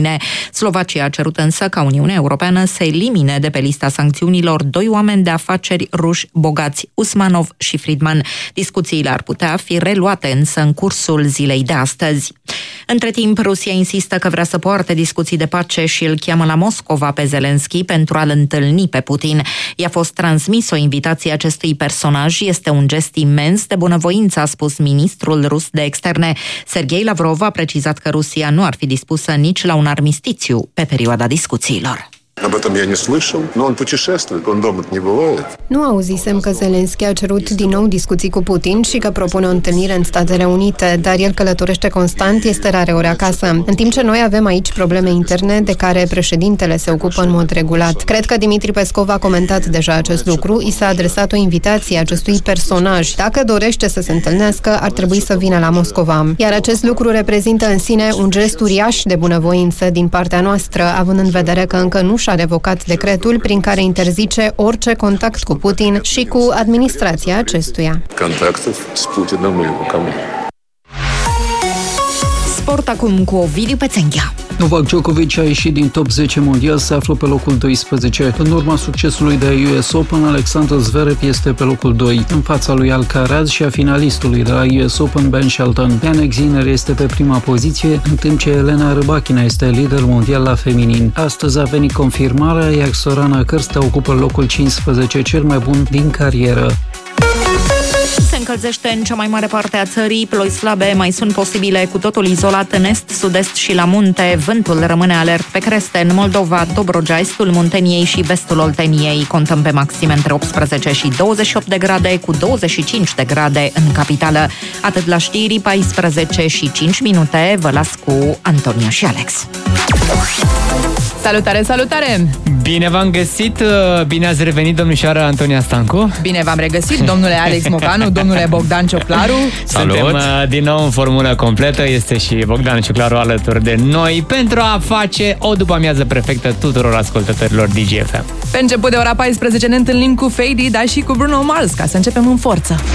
mâine. Slovacia a cerut însă ca Uniunea Europeană să elimine de pe lista sancțiunilor 2 oameni de afaceri ruși bogați, Usmanov și Friedman. Discuțiile ar putea fi reluate însă în cursul zilei de astăzi. Între timp, Rusia insistă că vrea să poarte discuții de pace și îl cheamă la Moscova pe Zelenski pentru a-l întâlni pe Putin. I-a fost transmis o invitație acestui personaj. Este un gest imens de bunăvoință, a spus ministrul rus de externe. Sergei Lavrov a precizat că Rusia nu ar fi dispusă nici la un armistițiu pe perioada discuțiilor. Nu auzisem că Zelenski a cerut din nou discuții cu Putin și că propune o întâlnire în Statele Unite, dar el călătorește constant, este rareori acasă. În timp ce noi avem aici probleme interne de care președintele se ocupă în mod regulat. Cred că Dimitri Peskov a comentat deja acest lucru, i s-a adresat o invitație acestui personaj. Dacă dorește să se întâlnească, ar trebui să vină la Moscova. Iar acest lucru reprezintă în sine un gest uriaș de bunăvoință din partea noastră, având în vedere că încă nu și-a revocat decretul prin care interzice orice contact cu Putin și cu administrația acestuia. Sport acum cu Ovidiu Pețenghea. Novak Djokovic a ieșit din top 10 mondial, se află pe locul 12. În urma succesului de US Open, Alexander Zverev este pe locul 2, în fața lui Alcaraz și a finalistului de la US Open, Ben Shelton. Jannik Sinner este pe prima poziție, în timp ce Elena Rybakina este lider mondial la feminin. Astăzi a venit confirmarea, iar Sorana Cîrstea ocupă locul 15, cel mai bun din carieră. Se încălzește în cea mai mare parte a țării, ploi slabe mai sunt posibile, cu totul izolat în est, sud-est și la munte. Vântul rămâne alert pe creste în Moldova, Dobrogea, estul Munteniei și vestul Olteniei. Contăm pe maxime între 18 și 28 de grade, cu 25 de grade în capitală. Atât la știri, 14 și 5 minute, vă las cu Antonia și Alex. Salutare, salutare! Bine v-am găsit, bine ați revenit, domnișoară Antonia Stancu. Bine v-am regăsit, domnule Alex Mocanu, domnule Bogdan Cioclaru. Salut! Suntem din nou în formulă completă, este și Bogdan Cioclaru alături de noi pentru a face o după-amiază perfectă tuturor ascultătorilor DGFM. Pe început de ora 14 ne întâlnim cu Fady, dar și cu Bruno Mars, ca să începem în forță.